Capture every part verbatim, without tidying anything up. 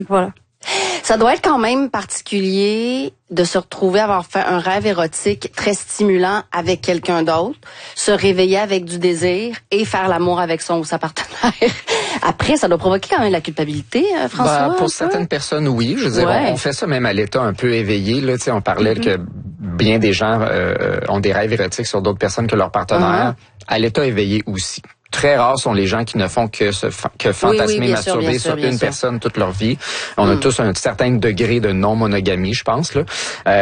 Voilà. Ça doit être quand même particulier de se retrouver à avoir fait un rêve érotique très stimulant avec quelqu'un d'autre, se réveiller avec du désir et faire l'amour avec son ou sa partenaire. Après, ça doit provoquer quand même la culpabilité, euh, François? Ben, pour certaines personnes, oui. Je veux dire, ouais. on, on fait ça même à l'état un peu éveillé. Là, tu sais, on parlait mm-hmm. que bien des gens euh, ont des rêves érotiques sur d'autres personnes que leurs partenaires. Uh-huh. À l'état éveillé aussi. Très rares sont les gens qui ne font que se que fantasmer, oui, oui, masturber sûr, sur sûr, une sûr. personne toute leur vie. On mm. a tous un certain degré de non-monogamie, je pense. Là.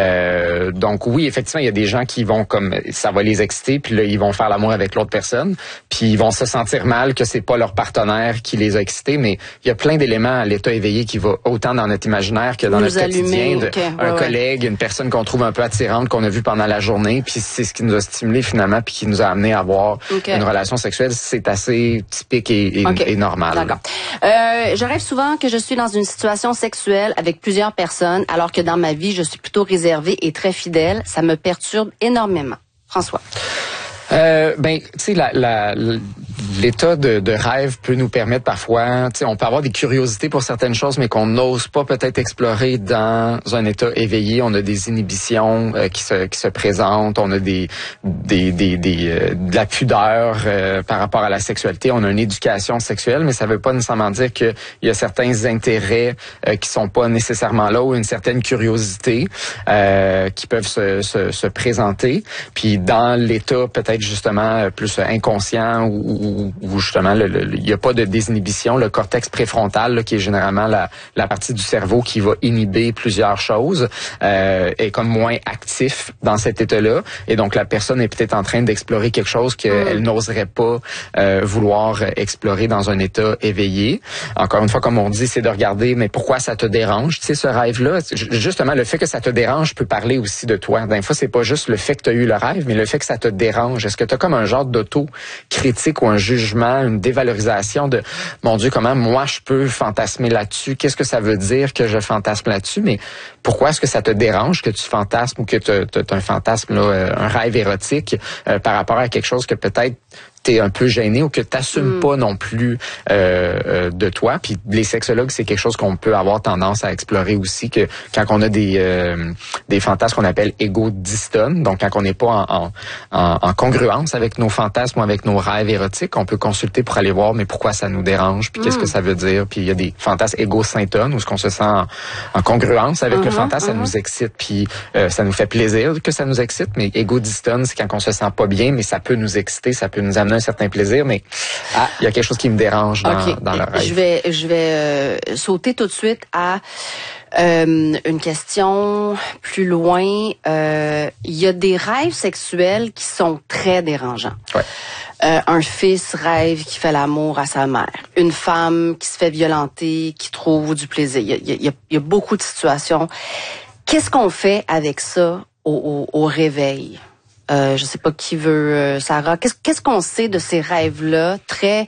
Euh, donc oui, effectivement, il y a des gens qui vont comme ça va les exciter, puis là ils vont faire l'amour avec l'autre personne, puis ils vont se sentir mal que c'est pas leur partenaire qui les a excités. Mais il y a plein d'éléments à l'état éveillé qui va autant dans notre imaginaire que dans nous notre allumer, quotidien. De, okay, un ouais, collègue, une personne qu'on trouve un peu attirante, qu'on a vu pendant la journée, puis c'est ce qui nous a stimulé finalement, puis qui nous a amené à avoir okay. une relation sexuelle. C'est assez typique et, et, okay. et normal. D'accord. Euh, je rêve souvent que je suis dans une situation sexuelle avec plusieurs personnes, alors que dans ma vie, je suis plutôt réservée et très fidèle. Ça me perturbe énormément. François. Euh, ben, tu sais, la, la, l'état de, de rêve peut nous permettre parfois, tu sais, on peut avoir des curiosités pour certaines choses, mais qu'on n'ose pas peut-être explorer dans un état éveillé. On a des inhibitions euh, qui se qui se présentent, on a des des des, des euh, de la pudeur euh, par rapport à la sexualité. On a une éducation sexuelle, mais ça veut pas nécessairement dire qu'il y a certains intérêts euh, qui sont pas nécessairement là ou une certaine curiosité euh, qui peuvent se, se se présenter. Puis dans l'état peut-être justement plus inconscient ou, ou justement il n'y a pas de désinhibition, le cortex préfrontal là, qui est généralement la, la partie du cerveau qui va inhiber plusieurs choses euh, est comme moins actif dans cet état-là et donc la personne est peut-être en train d'explorer quelque chose qu'elle mmh. n'oserait pas euh, vouloir explorer dans un état éveillé. Encore une fois, comme on dit, c'est de regarder mais pourquoi ça te dérange, tu sais, ce rêve-là. Justement, le fait que ça te dérange peut parler aussi de toi. Des fois, c'est pas juste le fait que tu as eu le rêve, mais le fait que ça te dérange. Est-ce que tu as comme un genre d'auto-critique ou un jugement, une dévalorisation de « Mon Dieu, comment moi je peux fantasmer là-dessus? Qu'est-ce que ça veut dire que je fantasme là-dessus? » Mais pourquoi est-ce que ça te dérange que tu fantasmes ou que tu as un fantasme, là, un rêve érotique euh, par rapport à quelque chose que peut-être t'es un peu gêné ou que t'assumes mm. pas non plus euh, euh, de toi. Puis les sexologues, c'est quelque chose qu'on peut avoir tendance à explorer aussi, que quand on a des euh, des fantasmes qu'on appelle égo-dystones, donc quand on n'est pas en, en, en, en congruence avec nos fantasmes ou avec nos rêves érotiques, on peut consulter pour aller voir mais pourquoi ça nous dérange, puis mm. qu'est-ce que ça veut dire. Puis il y a des fantasmes égo-syntones où ce qu'on se sent en, en congruence avec mm-hmm, le fantasme, mm-hmm. ça nous excite, puis euh, ça nous fait plaisir que ça nous excite. Mais égo-dystone, c'est quand on se sent pas bien, mais ça peut nous exciter, ça peut nous amener un certain plaisir, mais ah, il y a quelque chose qui me dérange dans, okay. dans le rêve. Je vais, je vais euh, sauter tout de suite à euh, une question plus loin. Euh, il y a des rêves sexuels qui sont très dérangeants. Ouais. Euh, un fils rêve qui fait l'amour à sa mère. Une femme qui se fait violenter, qui trouve du plaisir. Il y a, il y a, il y a beaucoup de situations. Qu'est-ce qu'on fait avec ça au, au, au réveil? Euh, je sais pas qui veut, euh, Sarah. Qu'est-ce, qu'est-ce qu'on sait de ces rêves-là très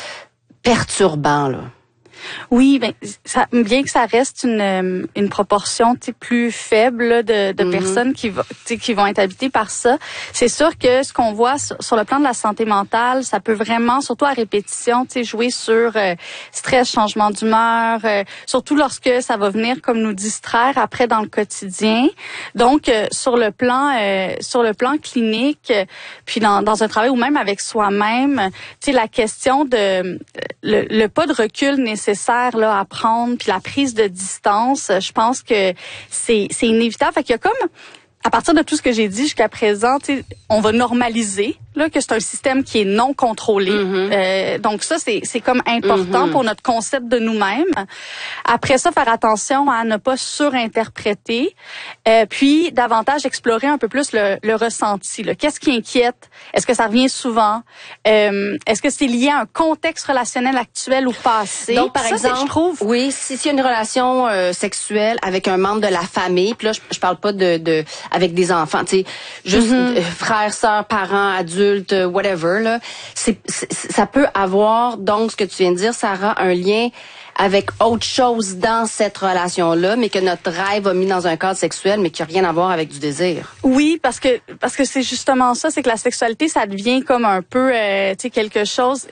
perturbants, là? Oui, ben ça, bien que ça reste une une proportion plus faible là, de, de mm-hmm. personnes qui vont qui vont être habitées par ça, c'est sûr que ce qu'on voit sur, sur le plan de la santé mentale, ça peut vraiment, surtout à répétition, jouer sur euh, stress, changement d'humeur, euh, surtout lorsque ça va venir comme nous distraire après dans le quotidien. Donc euh, sur le plan euh, sur le plan clinique, euh, puis dans dans un travail ou même avec soi-même, tu sais la question de le, le pas de recul nécessaire nécessaire là à prendre, puis la prise de distance, je pense que c'est c'est inévitable. Fait qu'il y a comme, à partir de tout ce que j'ai dit jusqu'à présent, on va normaliser là que c'est un système qui est non contrôlé. Mm-hmm. Euh, donc ça, c'est c'est comme important mm-hmm. pour notre concept de nous-mêmes. Après ça, faire attention à ne pas surinterpréter, euh, puis davantage explorer un peu plus le, le ressenti. Là. Qu'est-ce qui inquiète? Est-ce que ça revient souvent? Euh, est-ce que c'est lié à un contexte relationnel actuel ou passé? Donc, par ça, exemple, je trouve... oui, si s'il y a une relation euh, sexuelle avec un membre de la famille, puis là, je, je parle pas de, de avec des enfants, tu sais, juste mm-hmm. euh, frères, sœurs, parents, adultes, whatever, là, c'est, c'est, ça peut avoir, donc, ce que tu viens de dire, Sarah, un lien avec autre chose dans cette relation-là, mais que notre rêve a mis dans un cadre sexuel, mais qui n'a rien à voir avec du désir. Oui, parce que parce que c'est justement ça, c'est que la sexualité, ça devient comme un peu, euh, tu sais, quelque chose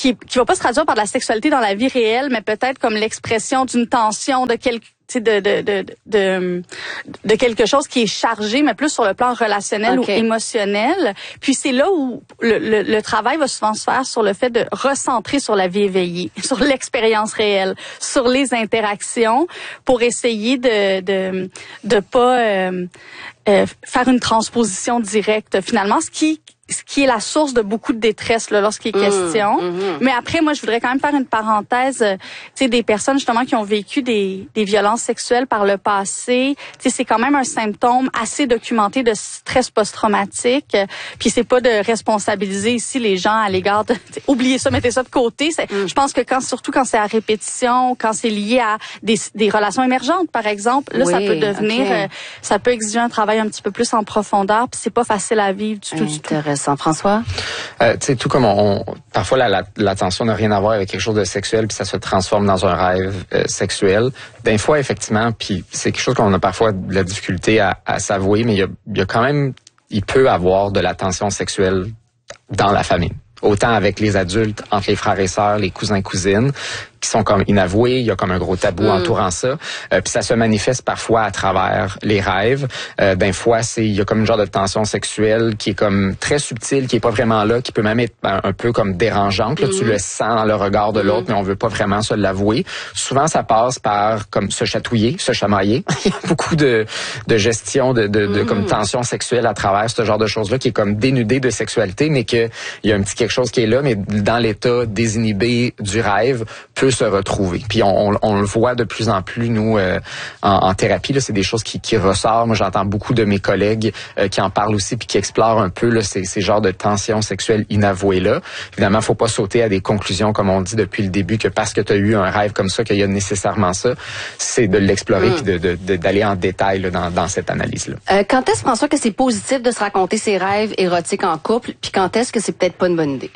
qui qui va pas se traduire par de la sexualité dans la vie réelle, mais peut-être comme l'expression d'une tension de quelque De, de, de, de, de quelque chose qui est chargé, mais plus sur le plan relationnel okay. ou émotionnel. Puis c'est là où le, le, le travail va souvent se faire sur le fait de recentrer sur la vie éveillée, sur l'expérience réelle, sur les interactions, pour essayer de de de pas euh, euh, faire une transposition directe. Finalement, ce qui ce qui est la source de beaucoup de détresse là, lorsqu'il est mmh, question. Mmh. Mais après, moi, je voudrais quand même faire une parenthèse. Euh, tu sais, des personnes justement qui ont vécu des, des violences sexuelles par le passé. Tu sais, c'est quand même un symptôme assez documenté de stress post-traumatique. Puis c'est pas de responsabiliser ici les gens à l'égard de oubliez ça, mettez ça de côté. C'est, mmh. Je pense que quand, surtout quand c'est à répétition, quand c'est lié à des, des relations émergentes, par exemple, là, oui, ça peut devenir, okay. euh, ça peut exiger un travail un petit peu plus en profondeur. Puis c'est pas facile à vivre du tout, du tout. François? Euh, tu sais, tout comme on, on parfois la, la, l'attention n'a rien à voir avec quelque chose de sexuel, puis ça se transforme dans un rêve euh, sexuel. Des fois, effectivement, puis c'est quelque chose qu'on a parfois de la difficulté à, à s'avouer, mais il y a, il y a quand même, il peut avoir de l'attention sexuelle dans la famille. Autant avec les adultes, entre les frères et sœurs, les cousins, cousines, qui sont comme inavoués, il y a comme un gros tabou mm. entourant ça. Euh, puis ça se manifeste parfois à travers les rêves. Euh, d'un fois, c'est il y a comme une genre de tension sexuelle qui est comme très subtile, qui est pas vraiment là, qui peut même être un, un peu comme dérangeante. Là, mm. tu le sens dans le regard de l'autre, mm. mais on veut pas vraiment se l'avouer. Souvent, ça passe par comme se chatouiller, se chamailler. Il y a beaucoup de, de gestion de, de, de mm. comme tension sexuelle à travers ce genre de choses-là, qui est comme dénudé de sexualité, mais que il y a un petit quelque chose qui est là, mais dans l'état désinhibé du rêve peut se retrouver. Puis on, on, on le voit de plus en plus, nous, euh, en, en thérapie, là, c'est des choses qui, qui ressortent. Moi, j'entends beaucoup de mes collègues euh, qui en parlent aussi, puis qui explorent un peu là, ces, ces genres de tensions sexuelles inavouées-là. Évidemment, faut pas sauter à des conclusions, comme on dit depuis le début, que parce que tu as eu un rêve comme ça, qu'il y a nécessairement ça. C'est de l'explorer mmh. puis de, de, de, d'aller en détail là, dans, dans cette analyse-là. Euh, quand est-ce, François, que c'est positif de se raconter ses rêves érotiques en couple, puis quand est-ce que c'est peut-être pas une bonne idée?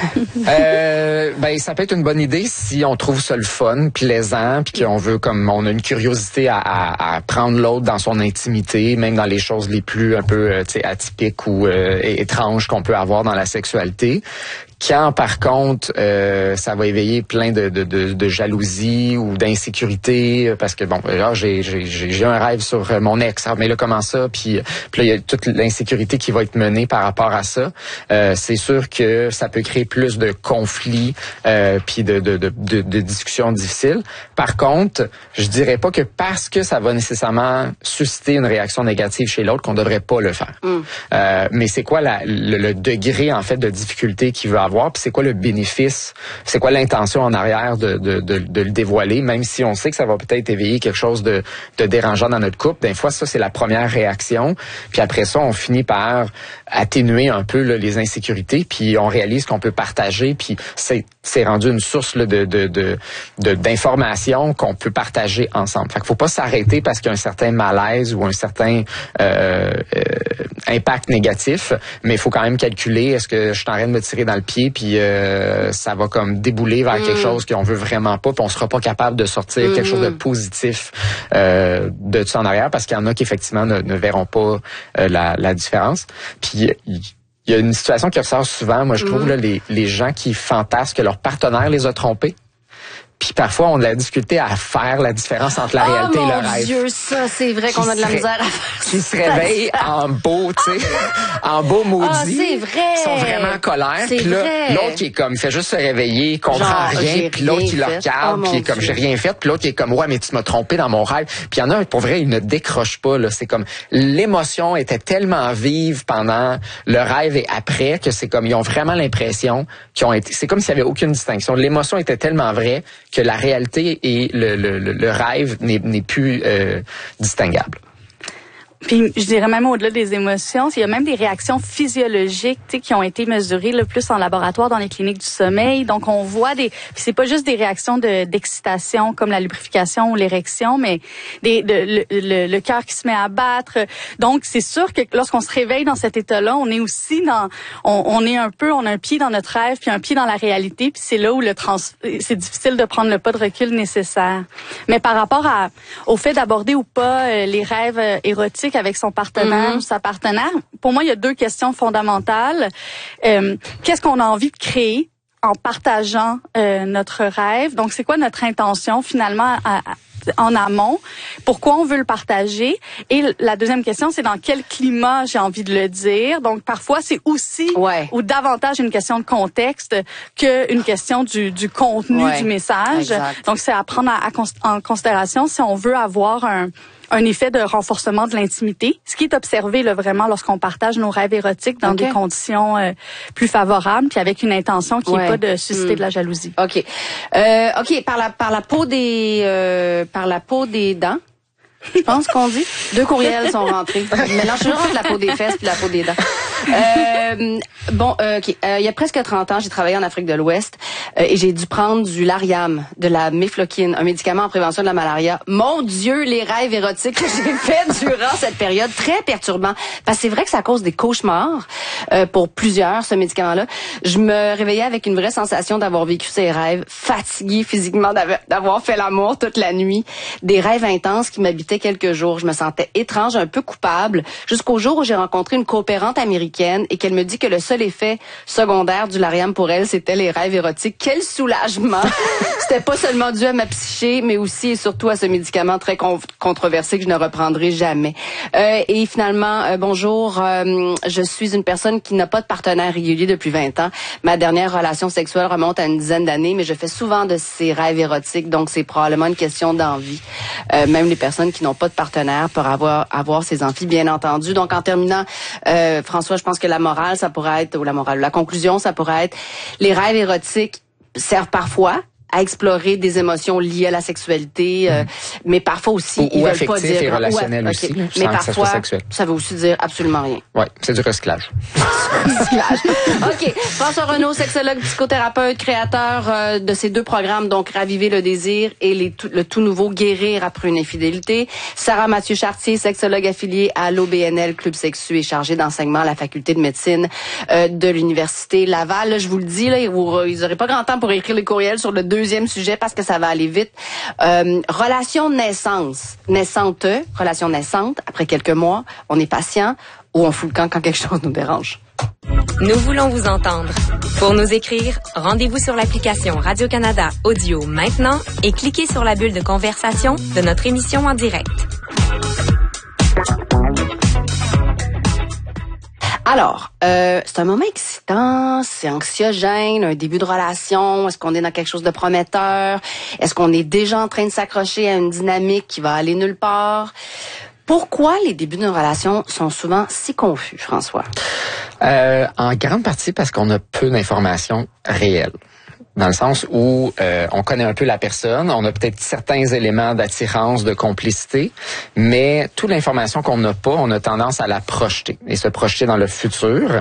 euh, ben, ça peut être une bonne idée si on trouve ça le fun, plaisant, puis qu'on veut, comme on a une curiosité à, à, à prendre l'autre dans son intimité, même dans les choses les plus un peu euh, atypiques ou euh, étranges qu'on peut avoir dans la sexualité. Quand, par contre, euh, ça va éveiller plein de, de, de, de jalousie ou d'insécurité, parce que, bon, là, j'ai, j'ai, j'ai un rêve sur mon ex, ah, mais là, comment ça? Puis, puis là, il y a toute l'insécurité qui va être menée par rapport à ça. Euh, c'est sûr que ça peut créer plus de conflits euh, puis de, de, de, de, de discussions difficiles. Par contre, je dirais pas que parce que ça va nécessairement susciter une réaction négative chez l'autre qu'on devrait pas le faire. Mm. Euh, mais c'est quoi la, le, le degré, en fait, de difficulté qu'il veut avoir, puis c'est quoi le bénéfice, c'est quoi l'intention en arrière de, de, de, de le dévoiler, même si on sait que ça va peut-être éveiller quelque chose de, de dérangeant dans notre couple. Des fois, ça, c'est la première réaction. Puis après ça, on finit par atténuer un peu là, les insécurités, puis on réalise qu'on peut partager, puis c'est, c'est rendu une source là, de, de, de, de, d'informations qu'on peut partager ensemble. Fait qu'il faut pas s'arrêter parce qu'il y a un certain malaise ou un certain euh, euh, impact négatif, mais il faut quand même calculer, est-ce que je suis en train de me tirer dans le pied, puis euh, ça va comme débouler vers mmh. quelque chose qu'on veut vraiment pas, puis on sera pas capable de sortir mmh. quelque chose de positif euh, de tout ça en arrière, parce qu'il y en a qui effectivement ne, ne verront pas euh, la, la différence. Puis il y a une situation qui ressort souvent, moi je trouve, mmh. là, les, les gens qui fantasment que leur partenaire les a trompés. Puis parfois, on a de la difficulté à faire la différence entre la oh réalité et le rêve. Oh mon Dieu, ça, c'est vrai qu'on a de la misère à faire ça. Qui se réveillent en beau, tu sais, en beau maudit. Ah, c'est vrai. Ils sont vraiment en colère. Puis là, vrai. l'autre qui est comme, il fait juste se réveiller, il comprend Genre, rien. Puis l'autre qui le regarde, oh, puis il est comme, j'ai rien fait. Puis l'autre qui est comme, ouais, mais tu m'as trompé dans mon rêve. Puis il y en a un, pour vrai, il ne décroche pas, là. C'est comme, l'émotion était tellement vive pendant le rêve et après que c'est comme, ils ont vraiment l'impression qu'ils ont été, c'est comme s'il y avait aucune distinction. L'émotion était tellement vraie que la réalité et le, le, le rêve n'est, n'est plus euh, distinguable. Puis je dirais même au-delà des émotions, il y a même des réactions physiologiques, tu sais, qui ont été mesurées le plus en laboratoire dans les cliniques du sommeil. Donc on voit des, puis c'est pas juste des réactions de d'excitation comme la lubrification ou l'érection, mais des de, le, le, le cœur qui se met à battre. Donc c'est sûr que lorsqu'on se réveille dans cet état-là, on est aussi dans, on, on est un peu, on a un pied dans notre rêve puis un pied dans la réalité. Puis c'est là où le trans, c'est difficile de prendre le pas de recul nécessaire. Mais par rapport à au fait d'aborder ou pas euh, les rêves euh, érotiques avec son partenaire ou mm-hmm. sa partenaire, pour moi, il y a deux questions fondamentales. Euh, qu'est-ce qu'on a envie de créer en partageant euh, notre rêve. Donc, c'est quoi notre intention finalement à, à, en amont? Pourquoi on veut le partager? Et la deuxième question, c'est dans quel climat j'ai envie de le dire. Donc, parfois, c'est aussi ouais. ou davantage une question de contexte qu'une question du, du contenu ouais. du message. Exact. Donc, c'est à prendre à, à, en considération si on veut avoir un un effet de renforcement de l'intimité, ce qui est observé là, vraiment lorsqu'on partage nos rêves érotiques dans okay. des conditions euh, plus favorables, puis avec une intention qui n'est ouais. pas de susciter mmh. de la jalousie. Ok, euh, ok, par la par la peau des euh, par la peau des dents. Je pense qu'on dit. Deux courriels sont rentrés. Mélange toujours entre la peau des fesses puis la peau des dents. Euh, bon, euh, ok. Euh, il y a presque trente ans, j'ai travaillé en Afrique de l'Ouest euh, et j'ai dû prendre du Lariam, de la mifloquine, un médicament en prévention de la malaria. Mon Dieu, les rêves érotiques que j'ai faits durant cette période, très perturbant. Parce que c'est vrai que ça cause des cauchemars euh, pour plusieurs, ce médicament-là. Je me réveillais avec une vraie sensation d'avoir vécu ces rêves, fatiguée physiquement, d'avoir fait l'amour toute la nuit, des rêves intenses qui m'habitaient quelques jours. Je me sentais étrange, un peu coupable, jusqu'au jour où j'ai rencontré une coopérante américaine et qu'elle me dit que le seul effet secondaire du Lariam pour elle, c'était les rêves érotiques. Quel soulagement! C'était pas seulement dû à ma psyché, mais aussi et surtout à ce médicament très con- controversé que je ne reprendrai jamais. Euh, et finalement, euh, bonjour, euh, je suis une personne qui n'a pas de partenaire régulier depuis vingt ans. Ma dernière relation sexuelle remonte à une dizaine d'années, mais je fais souvent de ces rêves érotiques, donc c'est probablement une question d'envie. Euh, même les personnes qui n'ont pas de partenaire pour avoir avoir ces envies, bien entendu. Donc, en terminant, euh, François, je pense que la morale, ça pourrait être, ou la morale, la conclusion, ça pourrait être, les rêves érotiques servent parfois à explorer des émotions liées à la sexualité, euh, mais parfois aussi, ou, ils ou veulent pas dire... et relationnel ouais, aussi, okay. là, mais sans parfois, que ça, soit sexuel. Ça veut aussi dire absolument rien. Oui, c'est du recyclage. Recyclage. OK. François Renaud, sexologue, psychothérapeute, créateur euh, de ces deux programmes, donc Raviver le désir et les tout, le tout nouveau Guérir après une infidélité. Sarah Mathieu-Chartier, sexologue affiliée à l'O B N L Club Sexu et chargée d'enseignement à la faculté de médecine euh, de l'Université Laval. Là, je vous le dis, là, ils n'auraient pas grand temps pour écrire les courriels sur le deuxième sujet parce que ça va aller vite. Euh, relation naissance, naissante, relation naissante, après quelques mois, on est patient ou on fout le camp quand quelque chose nous dérange. Nous voulons vous entendre. Pour nous écrire, rendez-vous sur l'application Radio-Canada Audio maintenant et cliquez sur la bulle de conversation de notre émission en direct. Alors, euh, c'est un moment excitant, c'est anxiogène, un début de relation. Est-ce qu'on est dans quelque chose de prometteur? Est-ce qu'on est déjà en train de s'accrocher à une dynamique qui va aller nulle part? Pourquoi les débuts d'une relation sont souvent si confus, François? Euh, en grande partie parce qu'on a peu d'informations réelles. Dans le sens où euh, on connaît un peu la personne, on a peut-être certains éléments d'attirance, de complicité, mais toute l'information qu'on n'a pas, on a tendance à la projeter et se projeter dans le futur.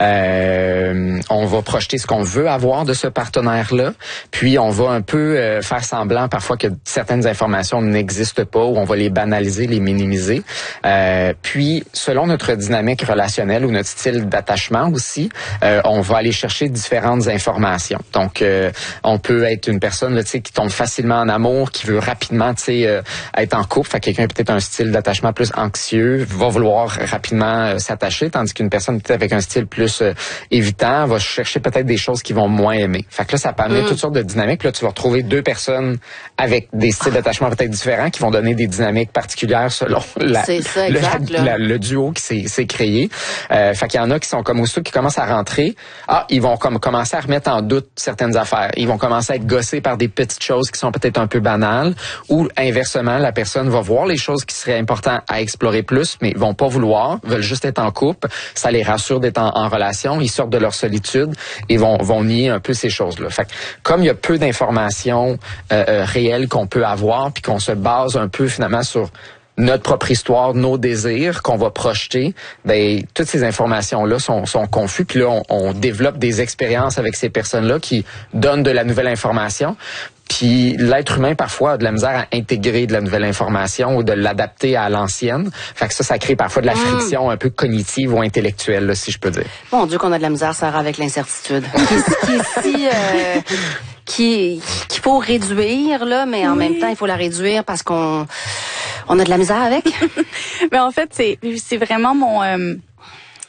Euh, on va projeter ce qu'on veut avoir de ce partenaire-là, puis on va un peu euh, faire semblant parfois que certaines informations n'existent pas ou on va les banaliser, les minimiser. Euh, puis, selon notre dynamique relationnelle ou notre style d'attachement aussi, euh, on va aller chercher différentes informations. Donc, euh, on peut être une personne là, qui tombe facilement en amour, qui veut rapidement euh, être en couple. Fait que quelqu'un peut-être un style d'attachement plus anxieux, va vouloir rapidement euh, s'attacher, tandis qu'une personne peut-être avec un style plus euh, évitant va chercher peut-être des choses qu'ils vont moins aimer. Fait que là, ça peut amener mmh. toutes sortes de dynamiques. Là, tu vas retrouver deux personnes avec des styles d'attachement peut-être différents qui vont donner des dynamiques particulières selon la, C'est ça, exact, le, la, le duo qui s'est, s'est créé. Euh, fait qu'il y en a qui sont comme aussitôt qui commencent à rentrer, ah, ils vont comme commencer à remettre en doute certaines affaires. Ils vont commencer à être gossés par des petites choses qui sont peut-être un peu banales, ou inversement, la personne va voir les choses qui seraient importantes à explorer plus, mais ils vont pas vouloir, veulent juste être en couple. Ça les rassure d'être en, en relation. Ils sortent de leur solitude et vont, vont nier un peu ces choses-là. Fait que, comme il y a peu d'informations euh, euh, réelles qu'on peut avoir, puis qu'on se base un peu finalement sur notre propre histoire, nos désirs qu'on va projeter, ben toutes ces informations-là sont, sont confuses. Puis là, on, on développe des expériences avec ces personnes-là qui donnent de la nouvelle information. Puis l'être humain, parfois, a de la misère à intégrer de la nouvelle information ou de l'adapter à l'ancienne. Fait que ça, ça crée parfois de la friction un peu cognitive ou intellectuelle, là, si je peux dire. Mon Dieu, qu'on a de la misère, Sarah, avec l'incertitude. qui, qui est si... Euh... Qui, qu'il faut réduire, là, mais en oui. même temps, il faut la réduire parce qu'on on a de la misère avec. Mais en fait, c'est, c'est vraiment mon... Euh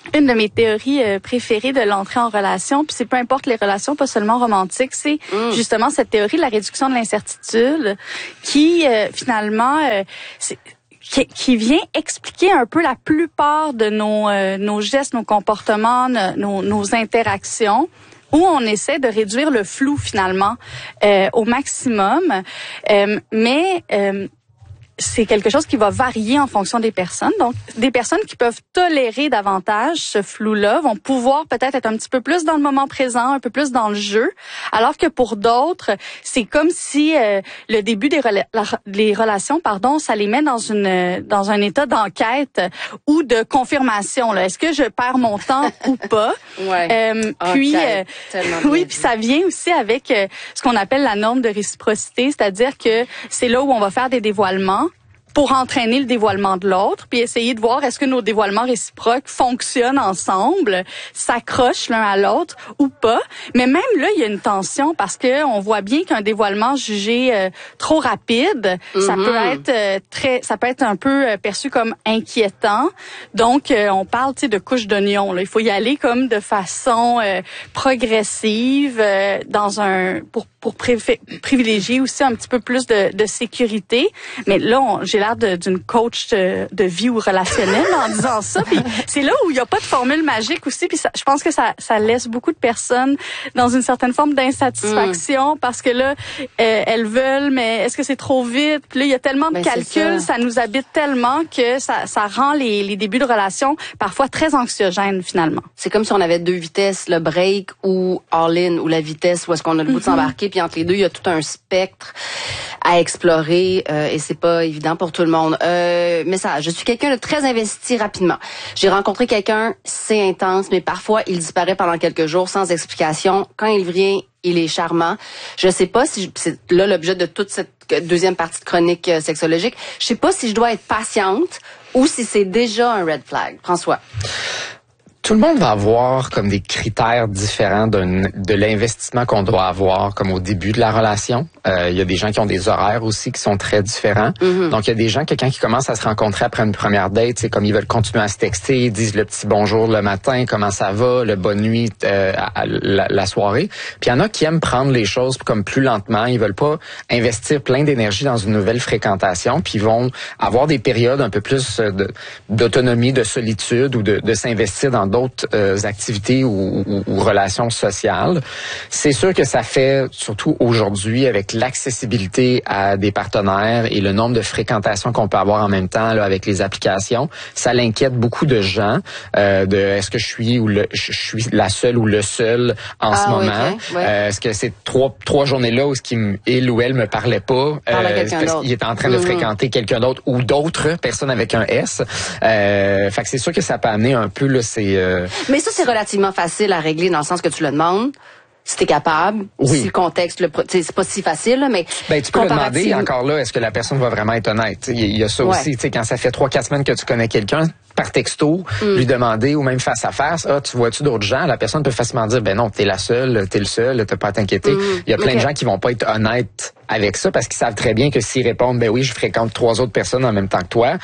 une de mes théories euh, préférées de l'entrée en relation, puis c'est peu importe les relations, pas seulement romantiques, c'est mm. justement cette théorie de la réduction de l'incertitude qui, euh, finalement, euh, c'est, qui, qui vient expliquer un peu la plupart de nos, euh, nos gestes, nos comportements, nos, nos interactions, où on essaie de réduire le flou, finalement, euh, au maximum. Euh, mais... Euh, c'est quelque chose qui va varier en fonction des personnes. Donc, des personnes qui peuvent tolérer davantage ce flou-là vont pouvoir peut-être être un petit peu plus dans le moment présent, un peu plus dans le jeu, alors que pour d'autres, c'est comme si euh, le début des rela- la, les relations, pardon, ça les met dans une dans un état d'enquête ou de confirmation. Là. Est-ce que je perds mon temps ou pas? Ouais. Euh, puis, okay. euh, oui, puis ça vient aussi avec euh, ce qu'on appelle la norme de réciprocité, c'est-à-dire que c'est là où on va faire des dévoilements pour entraîner le dévoilement de l'autre, puis essayer de voir est-ce que nos dévoilements réciproques fonctionnent ensemble, s'accrochent l'un à l'autre ou pas. Mais même là, il y a une tension parce que on voit bien qu'un dévoilement jugé euh, trop rapide, mm-hmm. ça peut être euh, très, ça peut être un peu euh, perçu comme inquiétant. Donc, euh, on parle, tu sais, de couche d'oignon. Là, il faut y aller comme de façon euh, progressive, euh, dans un pour pour pré- privilégier aussi un petit peu plus de, de sécurité. Mais là, on, j'ai l'air de, d'une coach de, de vie ou relationnelle en disant ça. Puis c'est là où il n'y a pas de formule magique aussi. Puis ça, je pense que ça, ça laisse beaucoup de personnes dans une certaine forme d'insatisfaction mmh. parce que là, euh, elles veulent, mais est-ce que c'est trop vite? Puis là, il y a tellement de ben, calculs, ça. ça nous habite tellement que ça, ça rend les, les débuts de relation parfois très anxiogènes finalement. C'est comme si on avait deux vitesses, le break ou all-in, ou la vitesse où est-ce qu'on a le goût mmh. de s'embarquer. Puis entre les deux, il y a tout un spectre à explorer euh, et c'est pas évident pour tout le monde. Euh, message, je suis quelqu'un de très investi rapidement. J'ai rencontré quelqu'un, c'est intense, mais parfois il disparaît pendant quelques jours sans explication. Quand il vient, il est charmant. Je sais pas si je, c'est là l'objet de toute cette deuxième partie de chronique euh, sexologique. Je sais pas si je dois être patiente ou si c'est déjà un red flag. François. Tout le monde va avoir comme des critères différents d'un, de l'investissement qu'on doit avoir comme au début de la relation. Euh, il y a des gens qui ont des horaires aussi qui sont très différents. Mm-hmm. Donc, il y a des gens, quelqu'un qui commence à se rencontrer après une première date, c'est comme ils veulent continuer à se texter, ils disent le petit bonjour le matin, comment ça va, le bonne nuit euh, à, à la, la soirée. Puis il y en a qui aiment prendre les choses comme plus lentement. Ils veulent pas investir plein d'énergie dans une nouvelle fréquentation. Puis ils vont avoir des périodes un peu plus de, d'autonomie, de solitude ou de, de s'investir dans d'autres euh, activités ou, ou, ou relations sociales. C'est sûr que ça fait, surtout aujourd'hui, avec l'accessibilité à des partenaires et le nombre de fréquentations qu'on peut avoir en même temps là, avec les applications, ça l'inquiète beaucoup de gens euh, de est-ce que je suis ou le, je suis la seule ou le seul en ah, ce moment. Okay. Ouais. Euh, est-ce que c'est trois trois journées là où ce qui il ou elle me parlait pas, euh, parce qu'il est en train de mm-hmm. fréquenter quelqu'un d'autre ou d'autres personnes avec un S. Euh, fait que c'est sûr que ça peut amener un peu là, c'est. Euh, Mais ça c'est relativement facile à régler dans le sens que tu le demandes. Si t'es capable, oui. si le contexte, le, c'est pas si facile, là, mais... Ben, tu peux le demander, encore là, est-ce que la personne va vraiment être honnête? Il y, y a ça ouais. aussi, tu sais, quand ça fait trois, quatre semaines que tu connais quelqu'un, par texto, mm. lui demander, ou même face à face, ah, tu vois-tu d'autres gens? La personne peut facilement dire, ben non, t'es la seule, t'es le seul, t'as pas à t'inquiéter. Mm. Il y a plein okay. de gens qui vont pas être honnêtes avec ça, parce qu'ils savent très bien que s'ils répondent, ben oui, je fréquente trois autres personnes en même temps que toi,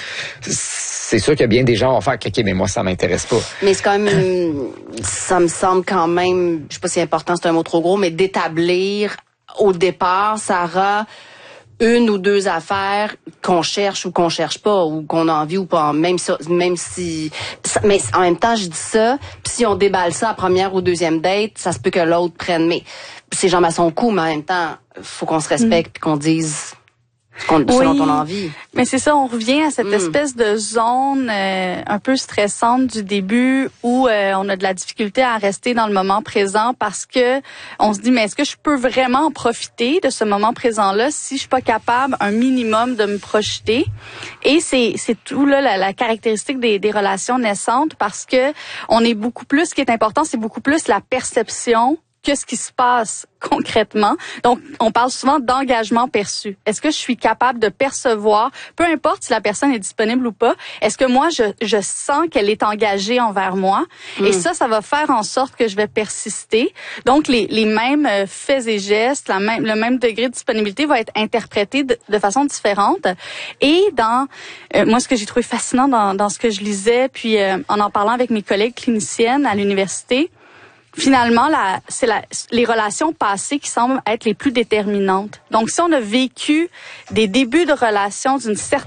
c'est sûr que bien des gens vont faire, ok, mais moi, ça m'intéresse pas. Mais c'est quand même, ça me semble quand même, je sais pas si important, c'est un mot trop gros, mais d'établir au départ, Sarah, une ou deux affaires qu'on cherche ou qu'on cherche pas, ou qu'on a envie ou pas, même si, même si, mais en même temps, je dis ça, puis si on déballe ça à première ou deuxième date, ça se peut que l'autre prenne, mais c'est jambes à son cou, mais en même temps, faut qu'on se respecte mmh. puis qu'on dise ce, qu'on, ce oui, dont on a envie. Mais c'est ça, on revient à cette mmh. espèce de zone euh, un peu stressante du début où euh, on a de la difficulté à rester dans le moment présent parce que on se dit, mais est-ce que je peux vraiment en profiter de ce moment présent-là si je suis pas capable un minimum de me projeter? Et c'est c'est tout là la, la caractéristique des, des relations naissantes parce que on est beaucoup plus, ce qui est important, c'est beaucoup plus la perception qu'est-ce qui se passe concrètement. Donc, on parle souvent d'engagement perçu. Est-ce que je suis capable de percevoir, peu importe si la personne est disponible ou pas, est-ce que moi, je, je sens qu'elle est engagée envers moi? Mm. Et ça, ça va faire en sorte que je vais persister. Donc, les, les mêmes faits et gestes, la même, le même degré de disponibilité va être interprété de, de façon différente. Et dans, euh, moi, ce que j'ai trouvé fascinant dans, dans ce que je lisais, puis euh, en en parlant avec mes collègues cliniciennes à l'université, finalement, la, c'est la, les relations passées qui semblent être les plus déterminantes. Donc, si on a vécu des débuts de relations d'une certaine